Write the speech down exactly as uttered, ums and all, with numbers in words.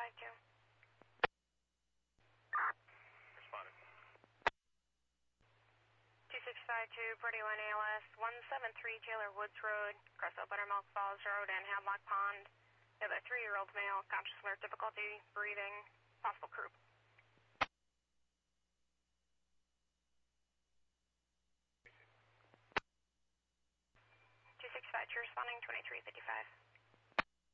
five two. Responded. two six five two, Purdy Line A L S, one seven three Taylor Woods Road, Cresswell Buttermilk Falls Road, and Hadlock Pond. The other three-year-old male, conscious alert, difficulty breathing, possible croup. two six five two, responding, twenty-three fifty-five.